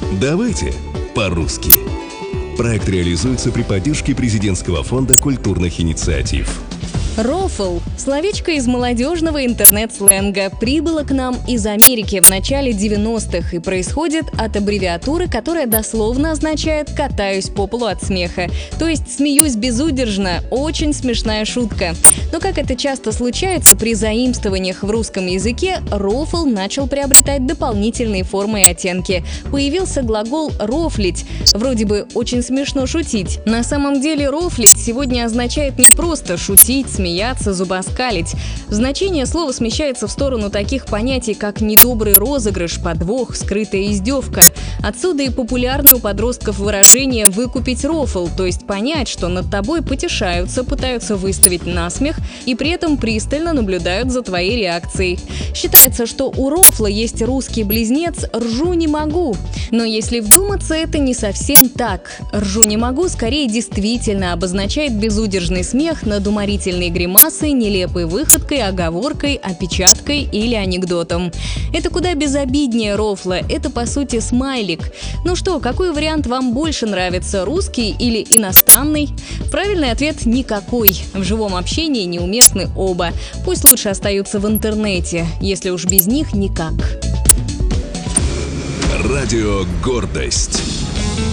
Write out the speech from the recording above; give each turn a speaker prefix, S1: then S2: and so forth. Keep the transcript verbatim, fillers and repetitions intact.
S1: Давайте по-русски. Проект реализуется при поддержке Президентского фонда культурных инициатив.
S2: Рофл – словечко из молодежного интернет-сленга, прибыло к нам из Америки в начале девяностых и происходит от аббревиатуры, которая дословно означает «катаюсь по полу от смеха», то есть «смеюсь безудержно», очень смешная шутка. Но как это часто случается при заимствованиях в русском языке, рофл начал приобретать дополнительные формы и оттенки. Появился глагол «рофлить», вроде бы очень смешно шутить. На самом деле рофлить сегодня означает не просто шутить, смеяться, зубоскалить. Значение слова смещается в сторону таких понятий, как недобрый розыгрыш, подвох, скрытая издевка. Отсюда и популярное у подростков выражение «выкупить рофл», то есть понять, что над тобой потешаются, пытаются выставить насмех и при этом пристально наблюдают за твоей реакцией. Считается, что у рофла есть русский близнец «ржу не могу». Но если вдуматься, это не совсем так. «Ржу не могу» скорее действительно обозначает безудержный смех над уморительной гримасой, нелепой выходкой, оговоркой, опечаткой или анекдотом. Это куда безобиднее рофла, это по сути смайлик. Ну что, какой вариант вам больше нравится, русский или иностранный? Правильный ответ – никакой. В живом общении неуместны оба. Пусть лучше остаются в интернете, если уж без них никак.
S1: Радио «Гордость».